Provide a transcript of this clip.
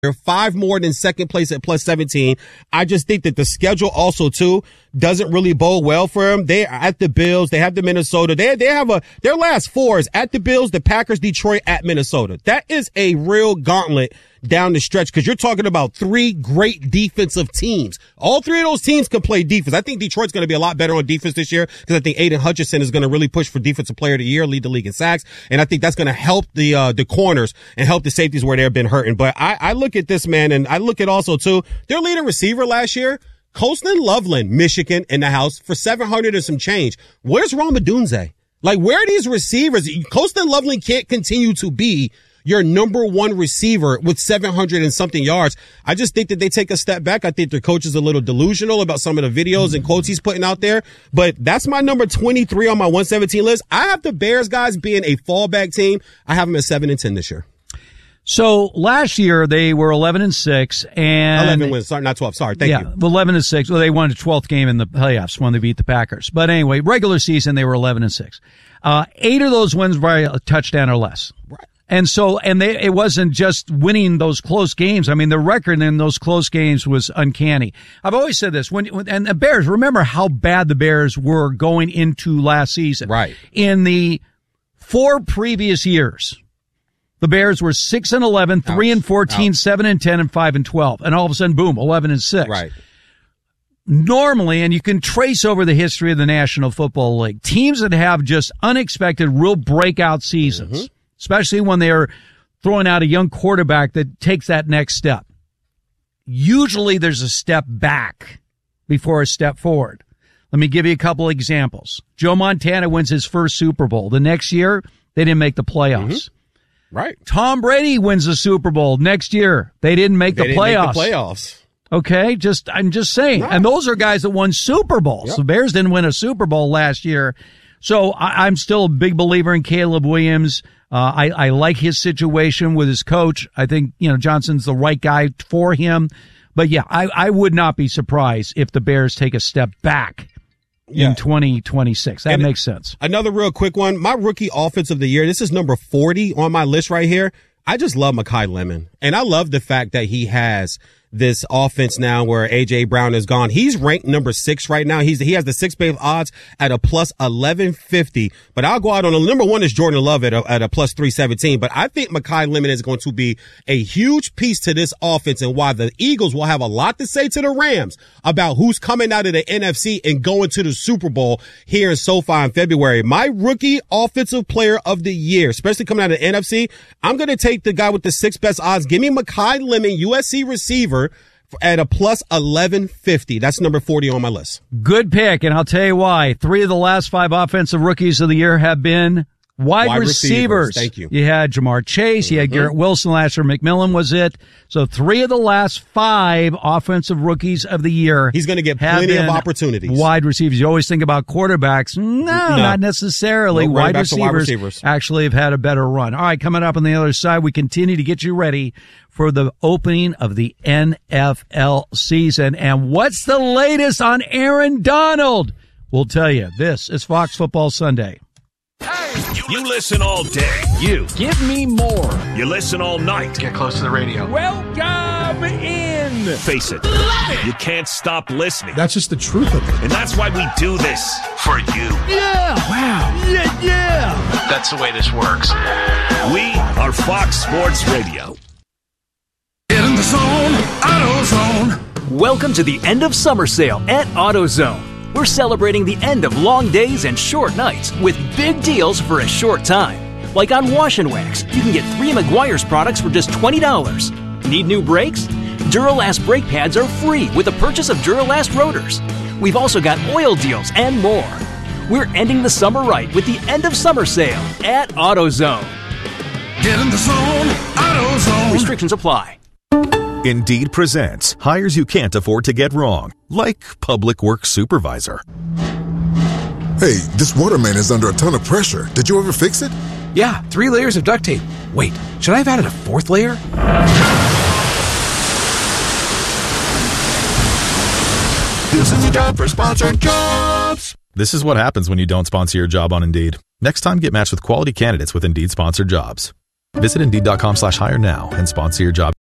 They're 5 more than second place at plus 17. I just think that the schedule also too doesn't really bode well for them. They are at the Bills. They have the Minnesota. They have their last 4 is at the Bills, the Packers, Detroit, at Minnesota. That is a real gauntlet down the stretch because you're talking about 3 great defensive teams. All 3 of those teams can play defense. I think Detroit's going to be a lot better on defense this year because I think Aiden Hutchinson is going to really push for Defensive Player of the Year, lead the league in sacks, and I think that's going to help the corners and help the safeties where they've been hurting. But I look at this, man, and I look at also too their leading receiver last year, Colston Loveland, Michigan, in the house for 700 and some change. Where's Roma Dunze? Like, where are these receivers? Colston Loveland can't continue to be your number 1 receiver with 700 and something yards. I just think that they take a step back. I think their coach is a little delusional about some of the videos and quotes he's putting out there. But that's my number 23 on my 117 list. I have the Bears guys being a fallback team. I have them at 7-10 this year. So last year they were 11-6 and 11 wins. Sorry, not 12. Sorry. Thank you. 11-6. Well, they won the 12th game in the playoffs when they beat the Packers. But anyway, regular season they were 11-6. 8 of those wins by a touchdown or less. Right. And so, it wasn't just winning those close games. I mean, the record in those close games was uncanny. I've always said this and the Bears, remember how bad the Bears were going into last season. Right. In the 4 previous years, the Bears were 6-11, 3-14, 7-10, and 5-12. And all of a sudden, boom, 11-6. Right. Normally, and you can trace over the history of the National Football League, teams that have just unexpected, real breakout seasons, especially when they're throwing out a young quarterback that takes that next step. Usually there's a step back before a step forward. Let me give you a couple examples. Joe Montana wins his first Super Bowl. The next year, they didn't make the playoffs. Right. Tom Brady wins the Super Bowl. Next year, they didn't make the playoffs. Okay, I'm just saying. No. And those are guys that won Super Bowls. Yep. The Bears didn't win a Super Bowl last year. So I'm still a big believer in Caleb Williams. I like his situation with his coach. I think, Johnson's the right guy for him. But yeah, I would not be surprised if the Bears take a step back in 2026. That makes sense. Another real quick one. My rookie offense of the year. This is number 40 on my list right here. I just love Mekhi Lemon. And I love the fact that he has this offense now where A.J. Brown is gone. He's ranked number 6 right now. He has the 6 base odds at a plus 1150. But I'll go out on number 1 is Jordan Love at a plus 317. But I think Mekhi Lemon is going to be a huge piece to this offense and why the Eagles will have a lot to say to the Rams about who's coming out of the NFC and going to the Super Bowl here in SoFi in February. My rookie offensive player of the year, especially coming out of the NFC, I'm going to take the guy with the 6 best odds. Give me Mekhi Lemon, USC receiver, at a plus 1150. That's number 40 on my list. Good pick, and I'll tell you why. 3 of the last 5 offensive rookies of the year have been wide receivers. Thank you. You had Jamar Chase. You had Garrett Wilson last year. McMillan was it. So 3 of the last 5 offensive rookies of the year. He's going to get plenty of opportunities. Wide receivers. You always think about quarterbacks. No, not necessarily. Wide receivers actually have had a better run. All right, coming up on the other side, we continue to get you ready for the opening of the NFL season. And what's the latest on Aaron Donald? We'll tell you. This is Fox Football Sunday. You listen all day. You give me more. You listen all night. Get close to the radio. Welcome in. Face it, you can't stop listening. That's just the truth of it. And that's why we do this for you. Yeah. Wow. Yeah. That's the way this works. We are Fox Sports Radio. Get in the zone, AutoZone. Welcome to the end of summer sale at AutoZone. We're celebrating the end of long days and short nights with big deals for a short time. Like on Wash and Wax, you can get 3 Meguiar's products for just $20. Need new brakes? Duralast brake pads are free with the purchase of Duralast rotors. We've also got oil deals and more. We're ending the summer right with the end of summer sale at AutoZone. Get in the zone, AutoZone. Restrictions apply. Indeed presents hires you can't afford to get wrong, like public works supervisor. Hey, this water main is under a ton of pressure. Did you ever fix it? Yeah, 3 layers of duct tape. Wait, should I have added a 4th layer? This is a job for sponsored jobs. This is what happens when you don't sponsor your job on Indeed. Next time, get matched with quality candidates with Indeed sponsored jobs. Visit Indeed.com/hire now and sponsor your job.